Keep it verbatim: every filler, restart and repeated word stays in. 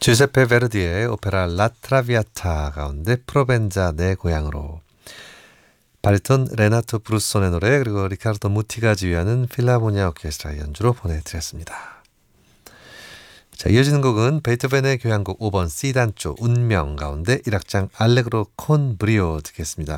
주세페 베르디의 오페라 라트라비아타 가운데 프로벤자 내 고향으로, 바리톤 레나토 브루소의 노래, 그리고 리카르도 무티가 지휘하는 필라모니아 오케스트라 연주로 보내드렸습니다. 자, 이어지는 곡은 베토벤의 교향곡 오 번 C단조 운명 가운데 일 악장 알레그로 콘 브리오 듣겠습니다.